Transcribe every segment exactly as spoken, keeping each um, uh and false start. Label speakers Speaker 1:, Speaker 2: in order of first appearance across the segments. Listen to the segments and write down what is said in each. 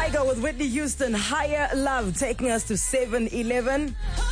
Speaker 1: Tyga with Whitney Houston, Higher Love, taking us to seven eleven.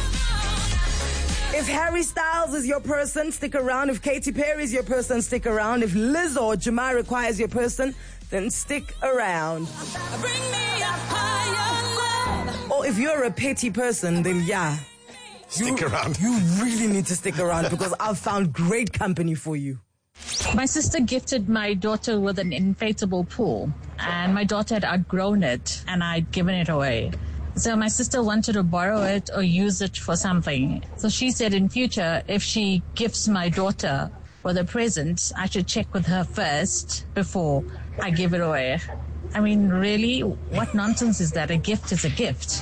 Speaker 1: If Harry Styles is your person, stick around. If Katy Perry is your person, stick around. If Liz or Jemima is your person, then stick around.
Speaker 2: Bring me a higher love.
Speaker 1: Or if you're a petty person, then yeah.
Speaker 3: Stick
Speaker 1: you,
Speaker 3: around.
Speaker 1: You really need to stick around because I've found great company for you.
Speaker 4: My sister gifted my daughter with an inflatable pool, and my daughter had outgrown it, and I'd given it away. So my sister wanted to borrow it or use it for something. So she said in future, if she gifts my daughter with a present, I should check with her first before I give it away. I mean, really, what nonsense is that? A gift is a gift.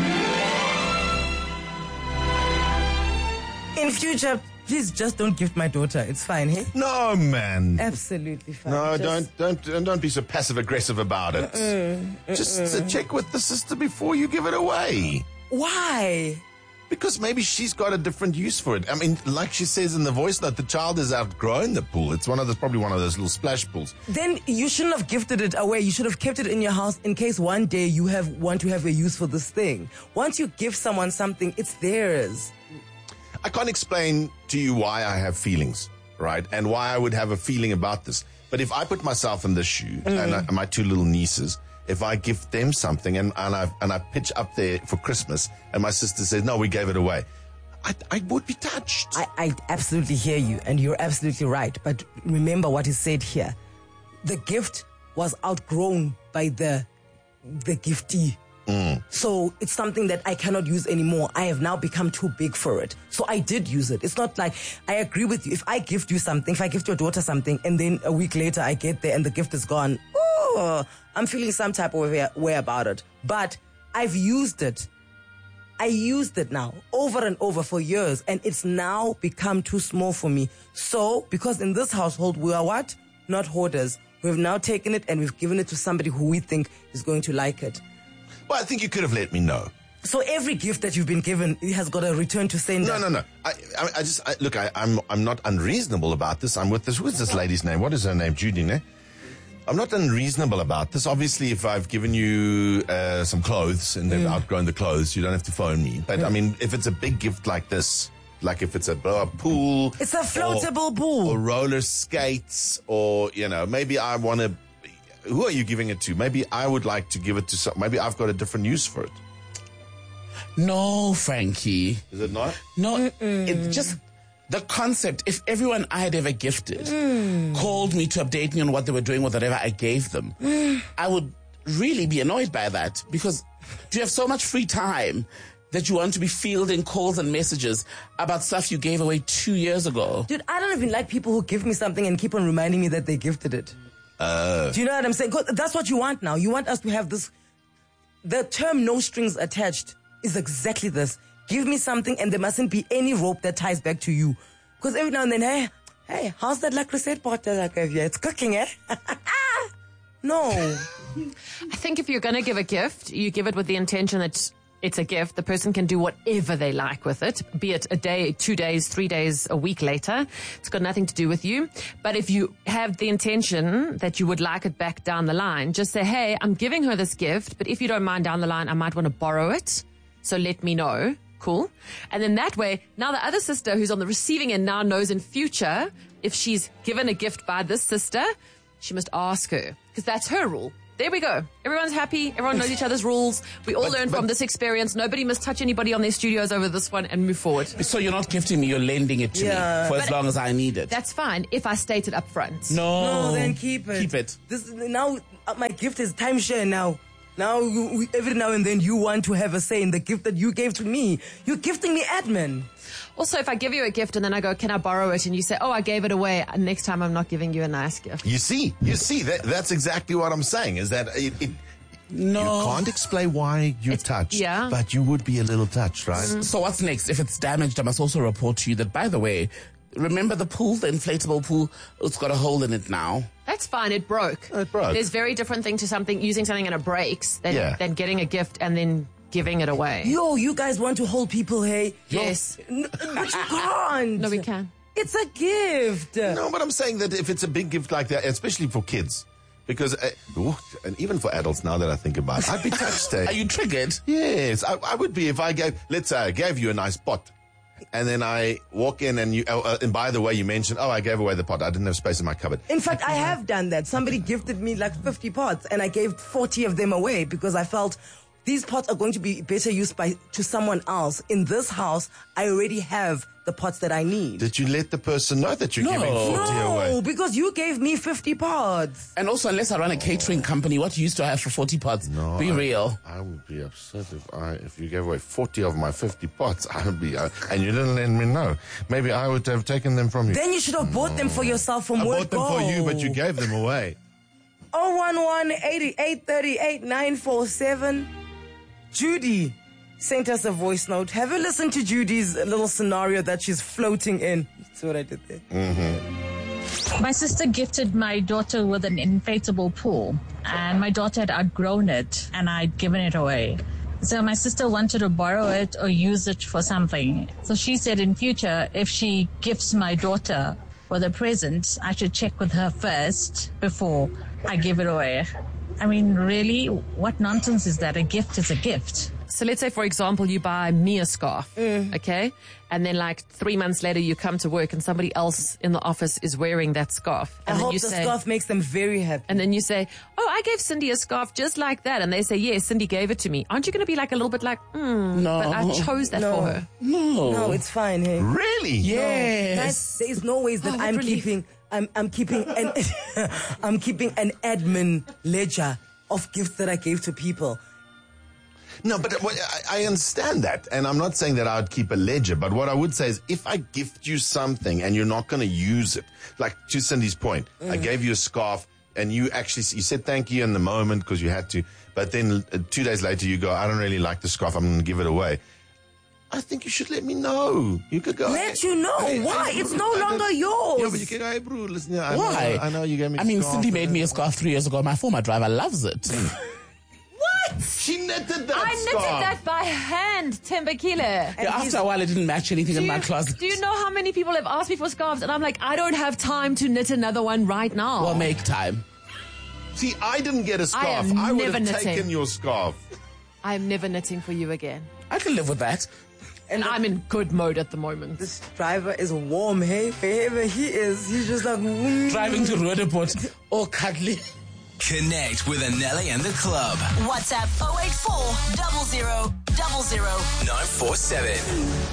Speaker 1: In future, please just don't gift my daughter. It's fine, hey?
Speaker 3: No, man.
Speaker 1: Absolutely fine.
Speaker 3: No,
Speaker 1: Just-
Speaker 3: don't don't don't be so passive aggressive about it. Uh-uh, Just uh, check with the sister before you give it away.
Speaker 1: Why?
Speaker 3: Because maybe she's got a different use for it. I mean, like she says in the voice note, the child has outgrown the pool. It's one of those, probably one of those little splash pools.
Speaker 1: Then you shouldn't have gifted it away. You should have kept it in your house in case one day you have want to have a use for this thing. Once you give someone something, it's theirs.
Speaker 3: I can't explain to you why I have feelings, right? And why I would have a feeling about this. But if I put myself in this shoe, mm. and, I, and my two little nieces, if I gift them something and, and, I, and I pitch up there for Christmas and my sister says, no, we gave it away, I, I would be touched.
Speaker 1: I, I absolutely hear you, and you're absolutely right. But remember what is said here. The gift was outgrown by the, the giftee.
Speaker 3: Mm.
Speaker 1: So it's something that I cannot use anymore. I have now become too big for it. So I did use it. It's not like, I agree with you. If I gift you something, if I gift your daughter something, and then a week later I get there and the gift is gone, oh, I'm feeling some type of way, way about it. But I've used it. I used it now over and over for years, and it's now become too small for me. So, because in this household we are what? Not hoarders. We've now taken it and we've given it to somebody who we think is going to like it.
Speaker 3: Well, I think you could have let me know.
Speaker 1: So every gift that you've been given, it has got a return to sender.
Speaker 3: No, no, no. I, I, I just I, look. I, I'm, I'm not unreasonable about this. I'm with this. What's this lady's name? What is her name? Judy, ne? I'm not unreasonable about this. Obviously, if I've given you uh, some clothes and they've mm. outgrown the clothes, you don't have to phone me. But mm. I mean, if it's a big gift like this, like if it's a blow-up pool,
Speaker 1: it's a floatable
Speaker 3: or,
Speaker 1: pool,
Speaker 3: or roller skates, or you know, maybe I want to. Who are you giving it to? Maybe I would like to give it to some. Maybe I've got a different use for it.
Speaker 5: No, Frankie.
Speaker 3: Is it not?
Speaker 5: No, Mm-mm. It's just the concept. If everyone I had ever gifted
Speaker 1: mm.
Speaker 5: called me to update me on what they were doing with whatever I gave them,
Speaker 1: mm.
Speaker 5: I would really be annoyed by that, because you have so much free time that you want to be fielding calls and messages about stuff you gave away two years ago.
Speaker 1: Dude, I don't even like people who give me something and keep on reminding me that they gifted it.
Speaker 3: Uh,
Speaker 1: Do you know what I'm saying? 'Cause that's what you want now. You want us to have this. The term no strings attached is exactly this. Give me something and there mustn't be any rope that ties back to you. Because every now and then, hey, hey, how's that La Crusade pot that I gave you? It's cooking, eh? No.
Speaker 6: I think if you're going to give a gift, you give it with the intention that it's a gift. The person can do whatever they like with it, be it a day, two days, three days, a week later. It's got nothing to do with you. But if you have the intention that you would like it back down the line, just say, hey, I'm giving her this gift, but if you don't mind down the line, I might want to borrow it. So let me know. Cool. And then that way, now the other sister who's on the receiving end now knows in future, if she's given a gift by this sister, she must ask her, because that's her rule. There we go. Everyone's happy. Everyone knows each other's rules. We all
Speaker 3: But-
Speaker 6: learn
Speaker 3: but-
Speaker 6: from this experience. Nobody must touch anybody on their studios over this one and move forward.
Speaker 5: So you're not gifting me, you're lending it to
Speaker 1: Yeah.
Speaker 5: me for as
Speaker 6: But-
Speaker 5: long as I need it.
Speaker 6: That's fine if I state it up front.
Speaker 5: No.
Speaker 1: No, then keep it.
Speaker 5: Keep it.
Speaker 1: This now, uh, my gift is timeshare now. Now, you, we, every now and then you want to have a say in the gift that you gave to me. You're gifting me admin.
Speaker 6: Also, if I give you a gift and then I go, can I borrow it? And you say, oh, I gave it away. Next time I'm not giving you a nice gift.
Speaker 3: you see, you see that that's exactly what I'm saying. Is that it? it
Speaker 5: No.
Speaker 3: You can't explain why you're
Speaker 6: It's-
Speaker 3: touched,
Speaker 6: yeah.
Speaker 3: but you would be a little touched, right?
Speaker 5: So what's next? If it's damaged, I must also report to you that, by the way, remember the pool, the inflatable pool? It's got a hole in it now.
Speaker 6: That's fine. It broke.
Speaker 3: It broke.
Speaker 6: There's very different thing to something, using something and it breaks than,
Speaker 3: Yeah.
Speaker 6: than getting a gift and then giving it away.
Speaker 1: Yo, you guys want to hold people, hey?
Speaker 6: Yes.
Speaker 1: No, but you can't.
Speaker 6: No, we can.
Speaker 1: It's a gift.
Speaker 3: No, but I'm saying that if it's a big gift like that, especially for kids, Because, uh, ooh, and even for adults now that I think about it, I'd be touched. Eh?
Speaker 5: Are you triggered?
Speaker 3: Yes, I, I would be if I gave, let's say I gave you a nice pot. And then I walk in and you, oh, uh, and by the way, you mentioned, oh, I gave away the pot. I didn't have space in my cupboard.
Speaker 1: In fact, I have done that. Somebody gifted me like fifty pots and I gave forty of them away because I felt these pots are going to be better used by to someone else. In this house, I already have the pots that I need.
Speaker 3: Did you let the person know that you're
Speaker 5: No.
Speaker 3: giving forty
Speaker 1: No,
Speaker 3: away?
Speaker 1: because you gave me fifty pots.
Speaker 5: And also, unless I run a catering company, what use do I have for forty pots?
Speaker 3: No,
Speaker 5: Be
Speaker 3: I-
Speaker 5: real.
Speaker 3: I would be upset if I if you gave away forty of my fifty pots. I would be, uh, and you didn't let me know. Maybe I would have taken them from you.
Speaker 1: Then you should have bought them for yourself from
Speaker 3: I
Speaker 1: word
Speaker 3: bought them for you, but you gave them away.
Speaker 1: oh one one, eighty-eight, thirty-eight, nine four seven. Judy sent us a voice note. Have you listened to Judy's little scenario that she's floating in? That's what I did there.
Speaker 4: My sister gifted my daughter with an inflatable pool, and my daughter had outgrown it, and I'd given it away. So my sister wanted to borrow it or use it for something. So she said in future, if she gifts my daughter with a present, I should check with her first before I give it away. I mean, really, what nonsense is that? A gift is a gift.
Speaker 6: So let's say, for example, you buy me a scarf, okay? And then like three months later, you come to work and somebody else in the office is wearing that scarf.
Speaker 1: I
Speaker 6: And then
Speaker 1: hope
Speaker 6: you
Speaker 1: the
Speaker 6: say,
Speaker 1: scarf makes them very happy.
Speaker 6: and then you say, oh, I gave Cindy a scarf just like that. And they say, yes, Cindy gave it to me. Aren't you going to be like a little bit like, hmm,
Speaker 5: No.
Speaker 6: but I chose that
Speaker 1: No.
Speaker 6: for her.
Speaker 5: No.
Speaker 1: No, it's fine, hey.
Speaker 3: Really?
Speaker 5: Yes.
Speaker 1: Guys, there is no ways that
Speaker 6: Oh, what
Speaker 1: I'm
Speaker 6: relief.
Speaker 1: keeping I'm I'm keeping an I'm keeping an admin ledger of gifts that I gave to people.
Speaker 3: No, but uh, I I understand that. And I'm not saying that I would keep a ledger. But what I would say is if I gift you something and you're not going to use it, like to Cindy's point, I gave you a scarf and you actually, you said thank you in the moment because you had to. But then uh, two days later you go, I don't really like the scarf. I'm going to give it away. I think you should let me know. You could go.
Speaker 1: Let
Speaker 3: "Hey,
Speaker 1: you know.
Speaker 3: hey,
Speaker 1: Why?
Speaker 3: hey,
Speaker 1: It's
Speaker 3: bro,
Speaker 1: no
Speaker 3: I
Speaker 1: longer
Speaker 3: don't-"
Speaker 1: yours.
Speaker 3: Yeah, but you can go, hey, bro, listen, I
Speaker 5: Why?
Speaker 3: Know, I know you gave me
Speaker 5: I
Speaker 3: a
Speaker 5: mean,
Speaker 3: scarf.
Speaker 5: Cindy made me a scarf three years ago. My former driver loves it.
Speaker 1: What?
Speaker 3: She knitted that
Speaker 6: I knitted
Speaker 3: scarf.
Speaker 6: that by hand, Timbakile.
Speaker 5: Yeah, after a while, it didn't match anything in
Speaker 6: Do
Speaker 5: my
Speaker 6: you,
Speaker 5: closet.
Speaker 6: do you know how many people have asked me for scarves? And I'm like, I don't have time to knit another one right now.
Speaker 5: Well, make time.
Speaker 3: See, I didn't get a scarf.
Speaker 6: am
Speaker 3: I would
Speaker 6: never
Speaker 3: have
Speaker 6: knitting.
Speaker 3: taken your scarf.
Speaker 6: I'm never knitting for you again.
Speaker 5: I can live with that.
Speaker 6: And I'm in good mode at the moment.
Speaker 1: This driver is warm, hey? Wherever he is, he's just like mm.
Speaker 5: Driving to Roodepoort. Oh, cuddly.
Speaker 7: Connect with Anelli and the club.
Speaker 2: WhatsApp oh eight four, double zero, double zero.
Speaker 7: nine four seven.